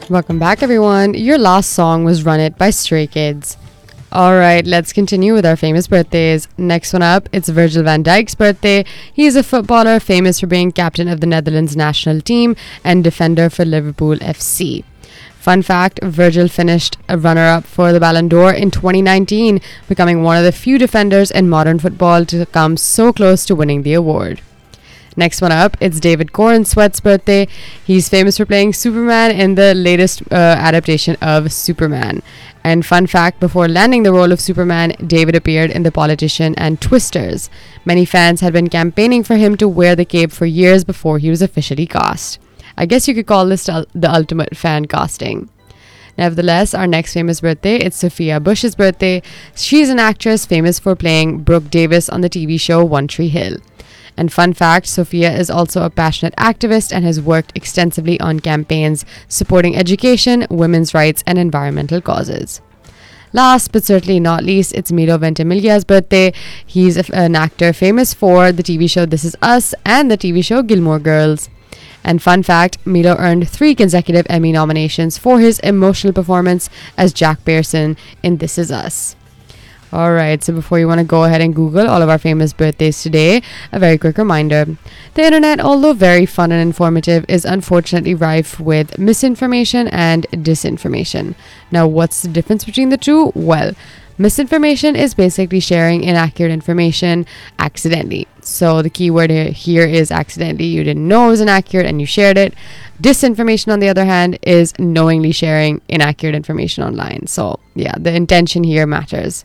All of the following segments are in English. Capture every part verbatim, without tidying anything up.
Welcome back, everyone. Your last song was Run It by Stray Kids. Alright, let's continue with our famous birthdays. Next one up, it's Virgil van Dijk's birthday. He's a footballer famous for being captain of the Netherlands national team and defender for Liverpool F C. Fun fact, Virgil finished a runner-up for the Ballon d'Or in twenty nineteen, becoming one of the few defenders in modern football to come so close to winning the award. Next one up, it's David Corn Sweat's birthday. He's famous for playing Superman in the latest uh, adaptation of Superman. And fun fact, before landing the role of Superman, David appeared in The Politician and Twisters. Many fans had been campaigning for him to wear the cape for years before he was officially cast. I guess you could call this the ultimate fan casting. Nevertheless, our next famous birthday, it's Sophia Bush's birthday. She's an actress famous for playing Brooke Davis on the T V show One Tree Hill. And fun fact, Sophia is also a passionate activist and has worked extensively on campaigns supporting education, women's rights, and environmental causes. Last but certainly not least, it's Milo Ventimiglia's birthday. He's a, an actor famous for the T V show This Is Us and the T V show Gilmore Girls. And fun fact, Milo earned three consecutive Emmy nominations for his emotional performance as Jack Pearson in This Is Us. Alright, so before you want to go ahead and Google all of our famous birthdays today, a very quick reminder. The internet, although very fun and informative, is unfortunately rife with misinformation and disinformation. Now, what's the difference between the two? Well, misinformation is basically sharing inaccurate information accidentally. So the key word here is accidentally. You didn't know it was inaccurate and you shared it. Disinformation, on the other hand, is knowingly sharing inaccurate information online. So yeah, the intention here matters.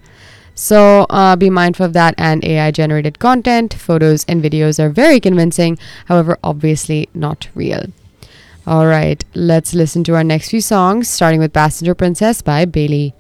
So uh, be mindful of that, and A I generated content, photos and videos are very convincing, however, obviously not real. Alright, let's listen to our next few songs, starting with Passenger Princess by Bailey.